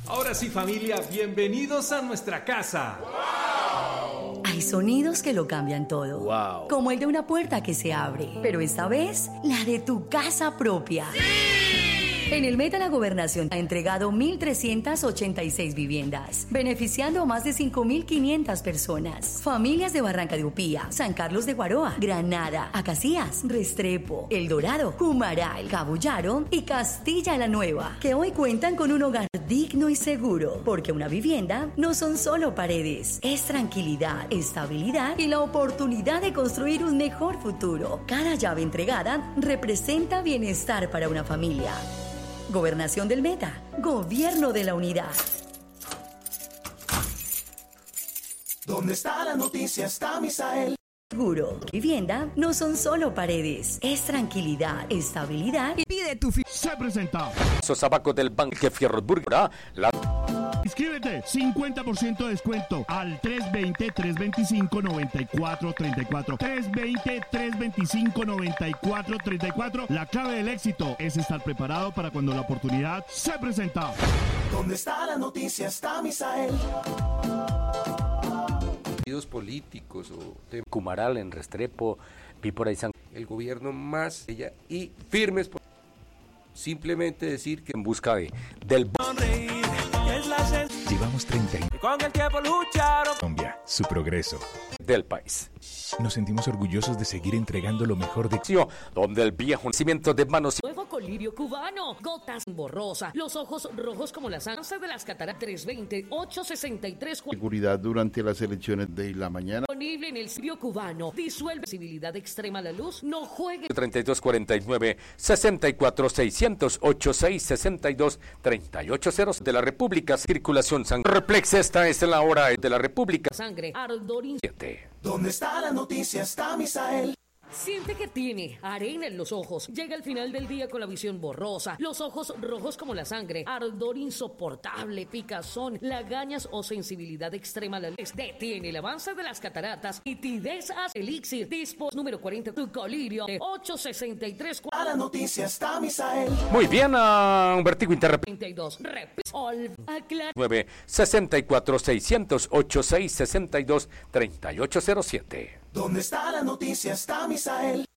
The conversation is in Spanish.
Ahora sí, familia, bienvenidos a nuestra casa. ¡Wow! Hay sonidos que lo cambian todo. ¡Wow! Como el de una puerta que se abre. Pero esta vez, la de tu casa propia. ¡Sí! En el Meta, la Gobernación ha entregado 1.386 viviendas, beneficiando a más de 5.500 personas. Familias de Barranca de Upía, San Carlos de Guaroa, Granada, Acacías, Restrepo, El Dorado, Cumaral, Cabullaro y Castilla la Nueva, que hoy cuentan con un hogar digno y seguro, porque una vivienda no son solo paredes, es tranquilidad, estabilidad y la oportunidad de construir un mejor futuro. Cada llave entregada representa bienestar para una familia. Gobernación del Meta, Gobierno de la Unidad. ¿Dónde está la noticia? Está Misael. Seguro, vivienda no son solo paredes, es tranquilidad, estabilidad y pide tu se presenta. Sosabaco del Banque Fierro Burger, la Inscríbete, 50% de descuento al 320-325-9434. 320-325-9434. La clave del éxito es estar preparado para cuando la oportunidad se presenta. ¿Dónde está la noticia? Está Misael. Políticos o de Cumaral, en Restrepo, vi por ahí el gobierno más ella y firmes por simplemente decir que en busca del llevamos 30 años con el tiempo lucharon Colombia, su progreso del país. Nos sentimos orgullosos de seguir entregando lo mejor de donde el viejo nacimiento de manos. Nuevo colirio cubano, gotas borrosa, los ojos rojos como las ansias de las cataratas. 320-863. Seguridad durante las elecciones de la mañana. Disponible en el sitio cubano. Disuelve visibilidad extrema a la luz. No juegue. 3249-64-600-8662-3800 de la República. Circulación sangre. Replex, esta es la hora de la República. Sangre. Ardorin. ¿Dónde está la noticia? Está Misael. Siente que tiene arena en los ojos. Llega al final del día con la visión borrosa, los ojos rojos como la sangre, ardor insoportable, picazón, lagañas o sensibilidad extrema a la luz. Detiene el avance de las cataratas. Nitidez Elixir. Dispo número 40. Tu colirio de 863. A la noticia está Misael. Muy bien, un vertigo interrepetido. 32. Repsol. 964-600-8662-3807. ¿Dónde está la noticia? Está Misael.